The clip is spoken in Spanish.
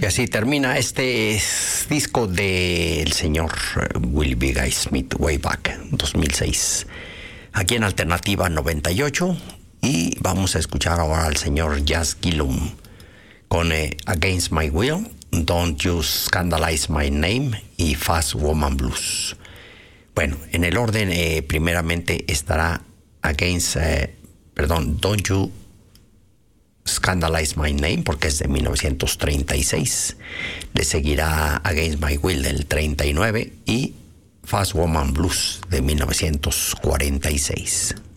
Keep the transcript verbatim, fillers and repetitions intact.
Y así termina este disco del señor Willie B. Guy Smith, Way Back, dos mil seis. Aquí en Alternativa noventa y ocho. Y vamos a escuchar ahora al señor Jazz Gillum con eh, Against My Will, Don't You Scandalize My Name y Fast Woman Blues. Bueno, en el orden, eh, primeramente estará Against, eh, perdón, Don't You Scandalize My Name, porque es de mil novecientos treinta y seis. Le seguirá Against My Will del treinta y nueve y Fast Woman Blues de mil novecientos cuarenta y seis.